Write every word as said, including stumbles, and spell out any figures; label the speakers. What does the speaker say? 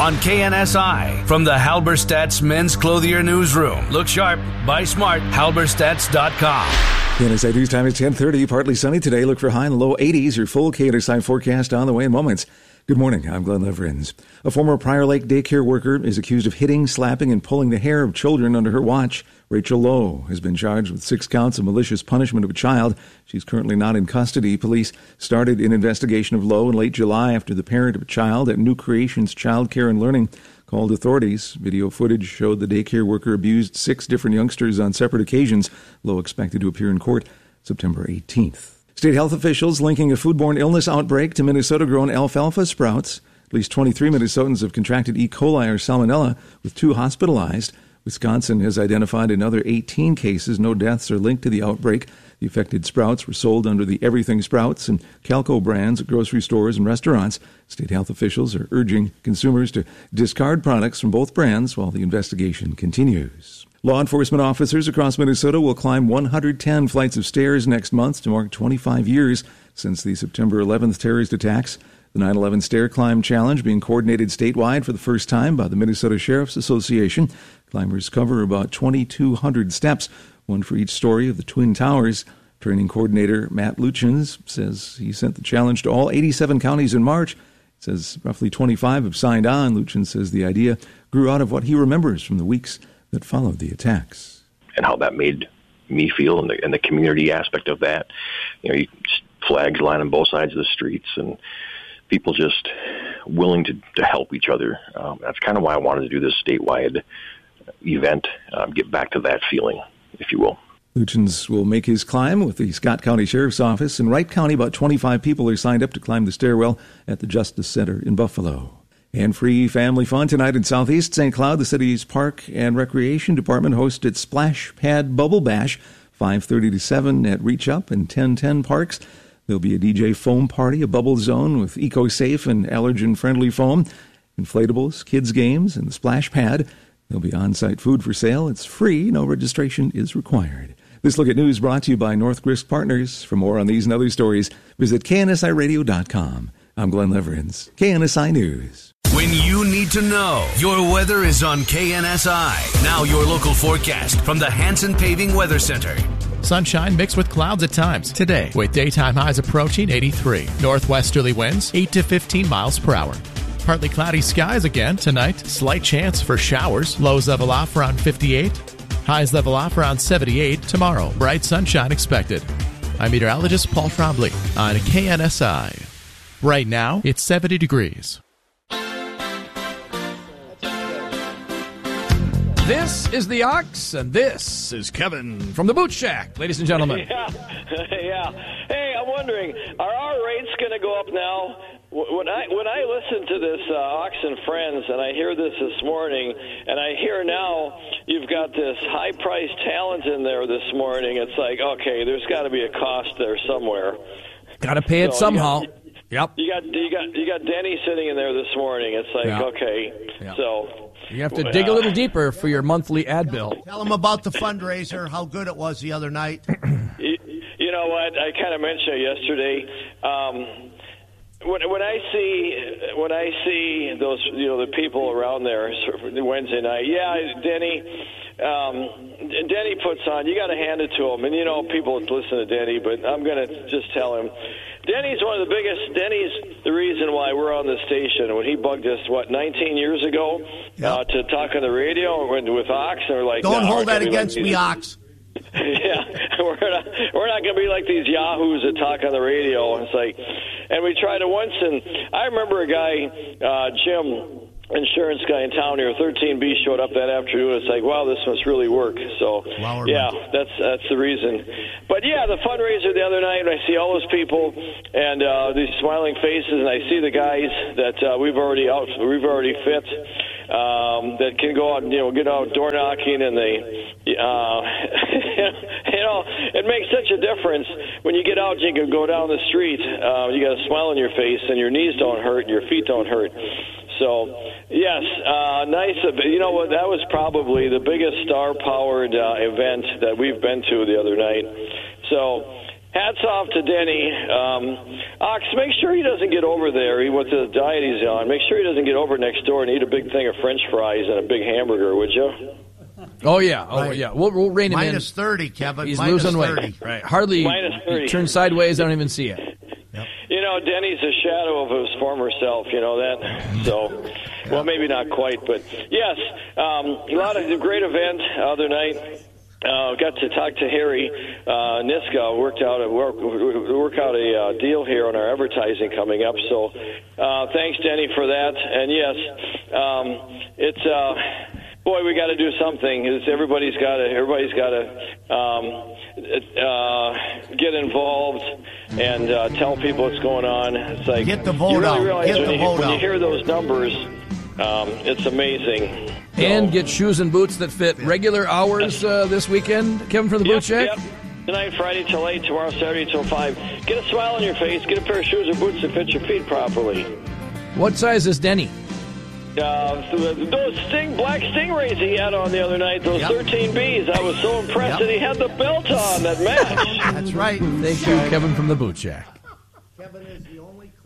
Speaker 1: on K N S I. From the Halberstadt's Men's Clothier Newsroom. Look sharp, buy smart, halberstadts dot com.
Speaker 2: K N S I News Time is ten thirty, partly sunny today. Look for high and low eighties. Your full K N S I forecast on the way in moments. Good morning, I'm Glenn Leverins. A former Prior Lake daycare worker is accused of hitting, slapping, and pulling the hair of children under her watch. Rachel Lowe has been charged with six counts of malicious punishment of a child. She's currently not in custody. Police started an investigation of Lowe in late July after the parent of a child at New Creations Child Care and Learning called authorities. Video footage showed the daycare worker abused six different youngsters on separate occasions. Lowe expected to appear in court September eighteenth. State health officials linking a foodborne illness outbreak to Minnesota-grown alfalfa sprouts. At least twenty-three Minnesotans have contracted E. coli or salmonella, with two hospitalized. Wisconsin has identified another eighteen cases. No deaths are linked to the outbreak. The affected sprouts were sold under the Everything Sprouts and Calco brands at grocery stores and restaurants. State health officials are urging consumers to discard products from both brands while the investigation continues. Law enforcement officers across Minnesota will climb one hundred ten flights of stairs next month to mark twenty-five years since the September eleventh terrorist attacks. The nine eleven Stair Climb Challenge being coordinated statewide for the first time by the Minnesota Sheriff's Association. Climbers cover about twenty-two hundred steps, one for each story of the Twin Towers. Training coordinator Matt Luchins says he sent the challenge to all eighty-seven counties in March. He says roughly twenty-five have signed on. Luchins says the idea grew out of what he remembers from the weeks that followed the attacks.
Speaker 3: And how that made me feel, and the, and the community aspect of that. You know, you, flags lining both sides of the streets, and people just willing to, to help each other. Um, that's kind of why I wanted to do this statewide event, um, get back to that feeling, if you will.
Speaker 2: Luchins will make his climb with the Scott County Sheriff's Office. In Wright County, about twenty-five people are signed up to climb the stairwell at the Justice Center in Buffalo. And free family fun tonight in Southeast Saint Cloud. The city's Park and Recreation Department hosted Splash Pad Bubble Bash, five thirty to seven at Reach Up and ten ten Parks. There'll be a D J foam party, a bubble zone with eco-safe and allergen-friendly foam, inflatables, kids' games, and the Splash Pad. There'll be on-site food for sale. It's free. No registration is required. This Look at News brought to you by North Grist Partners. For more on these and other stories, visit K N S I radio dot com. I'm Glenn Leverins, K N S I News.
Speaker 1: When you need to know, your weather is on K N S I. Now your local forecast from the Hanson Paving Weather Center.
Speaker 4: Sunshine mixed with clouds at times today, with daytime highs approaching eighty-three. Northwesterly winds eight to fifteen miles per hour. Partly cloudy skies again tonight. Slight chance for showers. Lows level off around fifty-eight. Highs level off around seventy-eight. Tomorrow, bright sunshine expected. I'm meteorologist Paul Trombley on K N S I. Right now, it's seventy degrees.
Speaker 5: This is the Ox, and this is Kevin from the Boot Shack, ladies and gentlemen.
Speaker 6: Yeah, yeah. Hey, I'm wondering, are our rates going to go up now? When I when I listen to this uh, Ox and Friends, and I hear this this morning, and I hear now you've got this high-priced talent in there this morning, it's like, okay, there's got to be a cost there somewhere.
Speaker 5: Got to pay it so somehow.
Speaker 6: You got,
Speaker 5: yep.
Speaker 6: You got you got you got Denny sitting in there this morning. It's like,
Speaker 5: yeah.
Speaker 6: okay,
Speaker 5: yeah.
Speaker 6: so.
Speaker 5: You have to dig a little deeper for your monthly ad bill.
Speaker 7: Tell them about the fundraiser, how good it was the other night.
Speaker 6: you, you know what? I kind of mentioned it yesterday. Um, when, when I see when I see those, you know, the people around there Wednesday night, yeah, Denny. Um, Denny puts on. You got to hand it to him, and you know people listen to Denny, but I'm going to just tell him. Denny's one of the biggest. Denny's the reason why we're on the station. When he bugged us, what, nineteen years ago, yep. uh, to talk on the radio with, with Ox, and we're like,
Speaker 7: don't
Speaker 6: no,
Speaker 7: hold that against
Speaker 6: like
Speaker 7: me, Ox.
Speaker 6: Yeah, we're not. We're not going to be like these yahoos that talk on the radio. It's like, and we tried it once, and I remember a guy, uh, Jim. Insurance guy in town here, thirteen B, showed up that afternoon. It's like, wow, this must really work. So, wow, yeah, that's that's the reason. But yeah, the fundraiser the other night, I see all those people and uh, these smiling faces, and I see the guys that uh, we've already out, we've already fit, um, that can go out, and, you know, get out door knocking, and they, uh, you know, it makes such a difference when you get out. You can go down the street. Uh, you got a smile on your face, and your knees don't hurt, and your feet don't hurt. So, yes, uh, nice. You know what? That was probably the biggest star-powered uh, event that we've been to the other night. So, hats off to Denny. Um, Ox, make sure he doesn't get over there. He with the diet he's on. Make sure he doesn't get over next door and eat a big thing of French fries and a big hamburger, would you?
Speaker 5: Oh, yeah. Oh,
Speaker 7: Right.
Speaker 5: yeah. We'll, we'll rein him
Speaker 7: Minus
Speaker 5: in.
Speaker 7: thirty, Kevin.
Speaker 5: He's
Speaker 7: Minus
Speaker 5: losing
Speaker 7: thirty.
Speaker 5: weight. Right. Hardly
Speaker 6: Minus thirty.
Speaker 5: turn sideways. I don't even see it.
Speaker 6: You know, Denny's a shadow of his former self, you know that? So, well, maybe not quite, but yes, um, a lot of a great event other night. Uh, got to talk to Harry uh, Niska. Worked out a work, work out a uh, deal here on our advertising coming up. So, uh, thanks, Denny, for that. And yes, um, it's uh, boy, we got to do something. It's, everybody's got to everybody's got to um, uh, get involved and uh, tell people what's going on. It's like
Speaker 7: Get the vote
Speaker 6: you really
Speaker 7: out.
Speaker 6: realize
Speaker 7: Get
Speaker 6: when,
Speaker 7: the
Speaker 6: you,
Speaker 7: vote
Speaker 6: when you
Speaker 7: out.
Speaker 6: hear those numbers, um, it's amazing.
Speaker 5: And
Speaker 6: So-
Speaker 5: get shoes and boots that fit regular hours uh, this weekend. Kevin from the
Speaker 6: Yep,
Speaker 5: Boot Shack.
Speaker 6: yep. Tonight, Friday till eight, tomorrow, Saturday till five. Get a smile on your face. Get a pair of shoes or boots that fit your feet properly.
Speaker 5: What size is Denny?
Speaker 6: Uh, those Sting Black Stingrays he had on the other night, those
Speaker 7: Yep.
Speaker 6: thirteen Bs, I was so impressed
Speaker 7: Yep.
Speaker 6: that he had the belt on that match.
Speaker 7: That's right.
Speaker 5: Thank you, Kevin from the Boot Shack.
Speaker 7: Kevin is the only